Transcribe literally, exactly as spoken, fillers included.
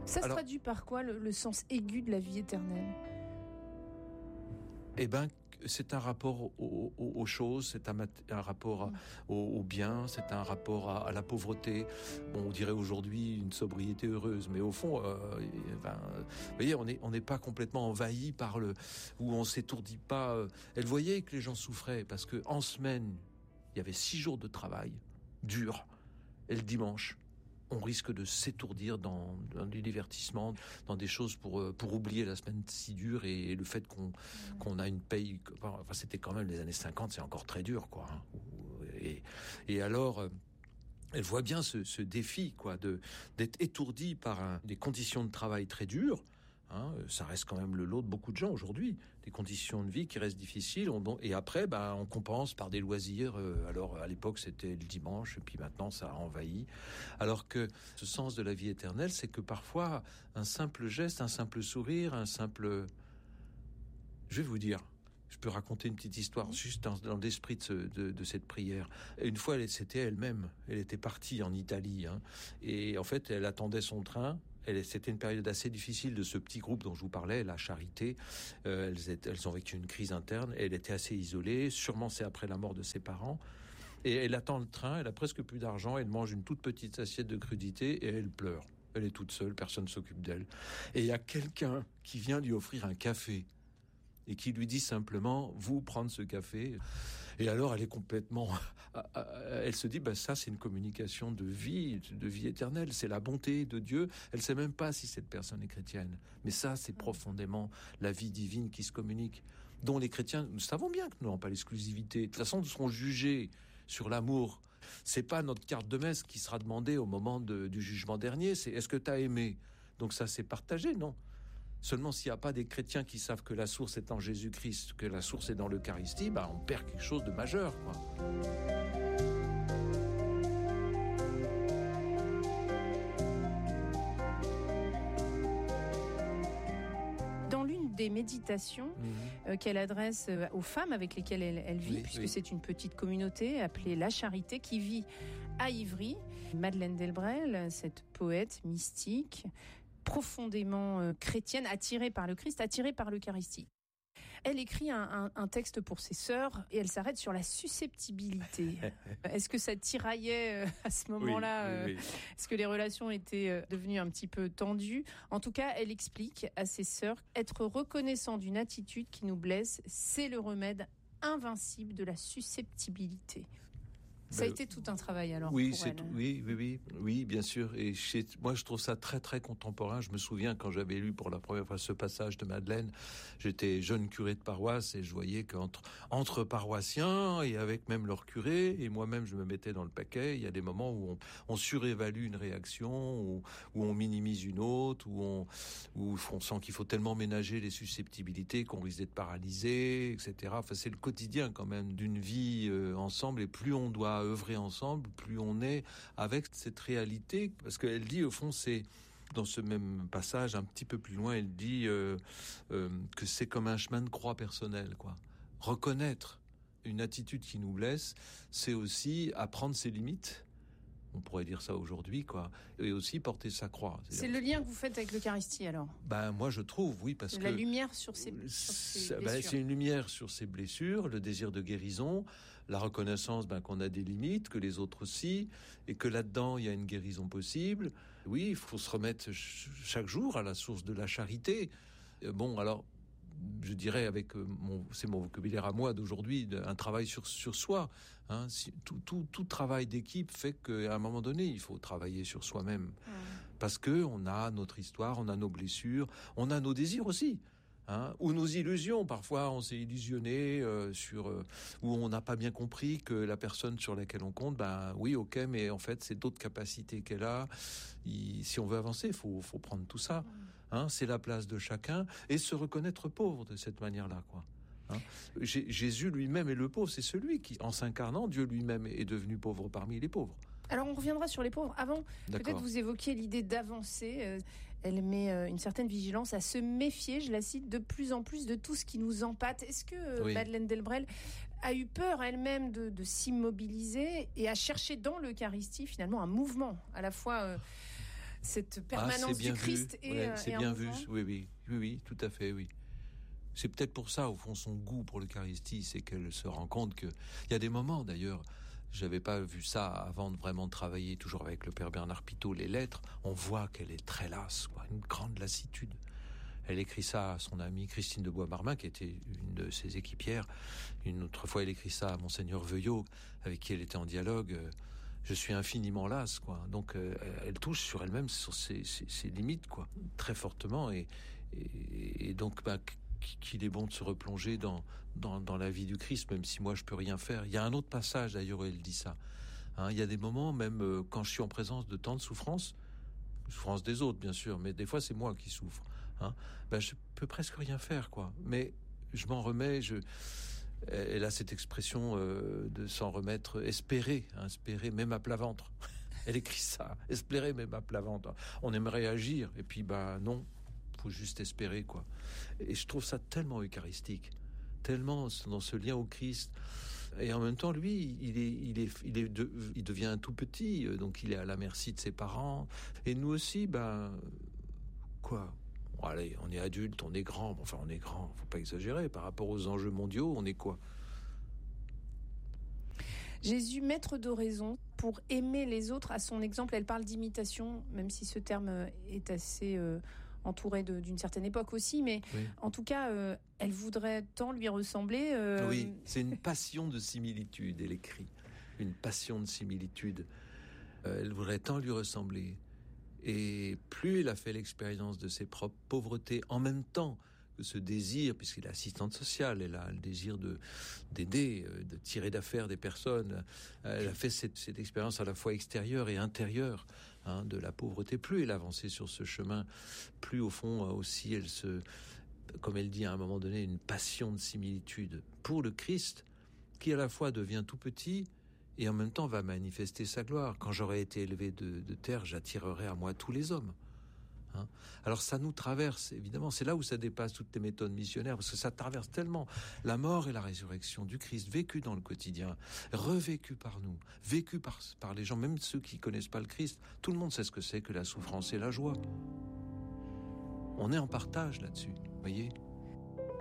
Ça se Alors, traduit par quoi, le, le sens aigu de la vie éternelle ? Eh ben, c'est un rapport aux, aux, aux choses, c'est un, un rapport à, au, au bien, c'est un rapport à, à la pauvreté. Bon, on dirait aujourd'hui une sobriété heureuse, mais au fond, euh, ben, vous voyez, on n'est on n'est pas complètement envahi par le, où on s'étourdit pas. Euh, elle voyait que les gens souffraient parce que en semaine, il y avait six jours de travail dur, et le dimanche, on risque de s'étourdir dans, dans du divertissement, dans des choses pour pour oublier la semaine si dure et, et le fait qu'on mmh. qu'on a une paye. Enfin, c'était quand même les années cinquante, c'est encore très dur, quoi. Hein. Et, et alors, euh, elle voit bien ce, ce défi, quoi, de d'être étourdi par un, des conditions de travail très dures. Hein, ça reste quand même le lot de beaucoup de gens aujourd'hui, des conditions de vie qui restent difficiles. On, et après, bah, on compense par des loisirs. Euh, alors, à l'époque, c'était le dimanche, et puis maintenant, ça a envahi. Alors que ce sens de la vie éternelle, c'est que parfois, un simple geste, un simple sourire, un simple... Je vais vous dire, je peux raconter une petite histoire, juste dans, dans l'esprit de, ce, de, de cette prière. Une fois, elle, c'était elle-même. Elle était partie en Italie, hein, et en fait, elle attendait son train. Elle, c'était une période assez difficile de ce petit groupe dont je vous parlais, la Charité. Euh, elles, elles ont vécu une crise interne. Elle était assez isolée. Sûrement, c'est après la mort de ses parents. Et elle attend le train. Elle a presque plus d'argent. Elle mange une toute petite assiette de crudités et elle pleure. Elle est toute seule. Personne ne s'occupe d'elle. Et il y a quelqu'un qui vient lui offrir un café et qui lui dit simplement, vous prendre ce café. Et alors, elle est complètement... Elle se dit, bah, ça, c'est une communication de vie, de vie éternelle. C'est la bonté de Dieu. Elle sait même pas si cette personne est chrétienne. Mais ça, c'est profondément la vie divine qui se communique, dont les chrétiens, nous savons bien que nous n'avons pas l'exclusivité. De toute façon, nous serons jugés sur l'amour. C'est pas notre carte de messe qui sera demandée au moment de, du jugement dernier. C'est, est-ce que tu as aimé ? Donc ça, c'est partagé, non ? Seulement, s'il n'y a pas des chrétiens qui savent que la source est en Jésus-Christ, que la source est dans l'Eucharistie, bah, on perd quelque chose de majeur, quoi. Dans l'une des méditations mmh. euh, qu'elle adresse euh, aux femmes avec lesquelles elle, elle vit, oui, puisque oui. c'est une petite communauté appelée La Charité qui vit à Ivry, Madeleine Delbrel, cette poète mystique, profondément euh, chrétienne, attirée par le Christ, attirée par l'Eucharistie. Elle écrit un, un, un texte pour ses sœurs et elle s'arrête sur la susceptibilité. Est-ce que ça tiraillait euh, à ce moment-là oui, oui, oui. Euh, Est-ce que les relations étaient euh, devenues un petit peu tendues ? En tout cas, elle explique à ses sœurs être reconnaissant d'une attitude qui nous blesse, c'est le remède invincible de la susceptibilité. Ça a ben, été tout un travail alors oui, pour c'est elle. Tout, oui, oui, oui, oui, bien sûr. Et chez, moi, je trouve ça très, très contemporain. Je me souviens quand j'avais lu pour la première fois ce passage de Madeleine, j'étais jeune curé de paroisse et je voyais qu'entre entre paroissiens et avec même leur curé et moi-même, je me mettais dans le paquet. Il y a des moments où on, on surévalue une réaction, où, où on minimise une autre, où on, où on sent qu'il faut tellement ménager les susceptibilités qu'on risque d'être paralysé, et cetera. Enfin, c'est le quotidien quand même d'une vie euh, ensemble. Et plus on doit œuvrer ensemble, plus on est avec cette réalité, parce qu'elle dit au fond, c'est dans ce même passage un petit peu plus loin, elle dit euh, euh, que c'est comme un chemin de croix personnel, quoi. Reconnaître une attitude qui nous blesse, c'est aussi apprendre ses limites. On pourrait dire ça aujourd'hui, quoi. Et aussi porter sa croix. C'est, c'est le lien que vous faites avec l'Eucharistie, alors ? Ben, moi, je trouve, oui, parce c'est que... La lumière sur ces, sur ces blessures. Ben, c'est une lumière sur ces blessures, le désir de guérison, la reconnaissance, ben, qu'on a des limites, que les autres aussi, et que là-dedans, il y a une guérison possible. Oui, il faut se remettre chaque jour à la source de la charité. Bon, alors... je dirais avec mon, c'est mon vocabulaire à moi d'aujourd'hui, un travail sur sur soi. Hein, si, tout tout tout travail d'équipe fait qu'à un moment donné, il faut travailler sur soi-même, mmh. parce que on a notre histoire, on a nos blessures, on a nos désirs aussi. Hein, ou nos illusions. Parfois, on s'est illusionné euh, sur euh, où on n'a pas bien compris que la personne sur laquelle on compte, ben oui, ok, mais en fait, c'est d'autres capacités qu'elle a. Il, si on veut avancer, il faut, faut prendre tout ça. Hein, c'est la place de chacun et se reconnaître pauvre de cette manière-là, quoi. Hein, Jésus lui-même est le pauvre. C'est celui qui, en s'incarnant, Dieu lui-même est devenu pauvre parmi les pauvres. Alors, on reviendra sur les pauvres. Avant, D'accord. peut-être vous évoquiez l'idée d'avancer. Euh, elle met euh, une certaine vigilance à se méfier, je la cite, de plus en plus de tout ce qui nous empâte. Est-ce que euh, oui. Madeleine Delbrel a eu peur elle-même de, de s'immobiliser et a cherché dans l'Eucharistie, finalement, un mouvement à la fois... Euh, cette permanence ah, du Christ vu. est, ouais, euh, c'est est bien en vu. mouvement. Oui, oui, oui, oui, tout à fait, oui. C'est peut-être pour ça, au fond, son goût pour l'Eucharistie, c'est qu'elle se rend compte que il y a des moments, d'ailleurs, j'avais pas vu ça avant de vraiment travailler toujours avec le père Bernard Pitot, les lettres. On voit qu'elle est très lasse, quoi, une grande lassitude. Elle écrit ça à son amie Christine de Bois-Marmin, qui était une de ses équipières. Une autre fois, elle écrit ça à Monseigneur Veuillot, avec qui elle était en dialogue. Je suis infiniment lasse, quoi. Donc, euh, elle touche sur elle-même, sur ses, ses, ses limites, quoi, très fortement. Et, et, et donc, bah, qu'il est bon de se replonger dans, dans, dans la vie du Christ, même si moi, je peux rien faire. Il y a un autre passage, d'ailleurs, où elle dit ça. Hein, il y a des moments, même euh, quand je suis en présence de tant de souffrances, souffrance des autres, bien sûr, mais des fois, c'est moi qui souffre. Hein, ben, je peux presque rien faire, quoi. Mais je m'en remets, je... Elle a cette expression euh, de s'en remettre, espérer, hein, espérer même à plat ventre. Elle écrit ça, espérer même à plat ventre. On aimerait agir, et puis bah non, faut juste espérer, quoi. Et je trouve ça tellement eucharistique, tellement dans ce lien au Christ. Et en même temps, lui, il est, il est, il est, de, il devient tout petit, donc il est à la merci de ses parents. Et nous aussi, ben quoi. Bon, allez, on est adulte, on est grand. Enfin, on est grand, faut pas exagérer. Par rapport aux enjeux mondiaux, on est quoi? Jésus, maître d'oraison, pour aimer les autres à son exemple. Elle parle d'imitation, même si ce terme est assez euh, entouré de, d'une certaine époque aussi. Mais oui. En tout cas, euh, elle voudrait tant lui ressembler. Euh... Oui, c'est une passion de similitude, elle écrit. Une passion de similitude. Euh, elle voudrait tant lui ressembler. Et plus elle a fait l'expérience de ses propres pauvretés, en même temps que ce désir, puisqu'elle est assistante sociale, elle a le désir de d'aider, de tirer d'affaire des personnes. Elle a fait cette, cette expérience à la fois extérieure et intérieure, hein, de la pauvreté. Plus elle avançait sur ce chemin, plus au fond aussi elle se, comme elle dit à un moment donné, une passion de similitude pour le Christ, qui à la fois devient tout petit et en même temps va manifester sa gloire. Quand j'aurai été élevé de, de terre, j'attirerai à moi tous les hommes. Hein. Alors ça nous traverse, évidemment. C'est là où ça dépasse toutes les méthodes missionnaires, parce que ça traverse tellement la mort et la résurrection du Christ, vécu dans le quotidien, revécu par nous, vécu par, par les gens, même ceux qui connaissent pas le Christ. Tout le monde sait ce que c'est que la souffrance et la joie. On est en partage là-dessus, voyez.